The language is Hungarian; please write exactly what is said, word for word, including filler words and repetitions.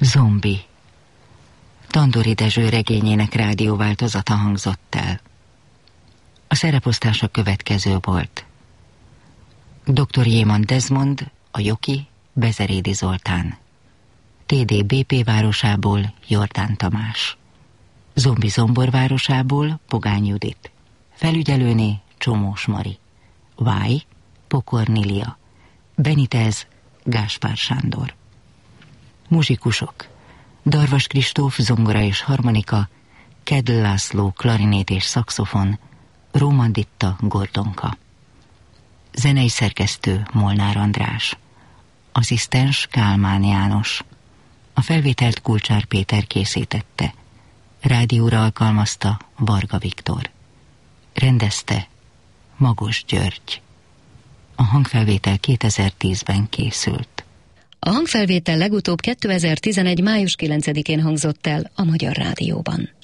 Zombi. Tandori Dezső regényének rádióváltozata hangzott el. A szereposztás a következő volt. doktor Jéman Desmond, a Joki, Bezerédi Zoltán. té dé bé pé városából Jordán Tamás. Zombi Zombor városából Pogány Judit. Felügyelőné Csomós Mari. Váj Pokornilia. Benitez Gáspár Sándor. Muzsikusok: Darvas Kristóf zongora és harmonika, Kedl László klarinét és szaxofon, Róman Ditta gordonka. Zenei szerkesztő Molnár András. Asszisztens Kálmán János. A felvételt Kulcsár Péter készítette. Rádióra alkalmazta Varga Viktor. Rendezte Magos György. A hangfelvétel kétezer-tízben készült. A hangfelvétel legutóbb kétezer-tizenegy. május kilencedikén hangzott el a Magyar Rádióban.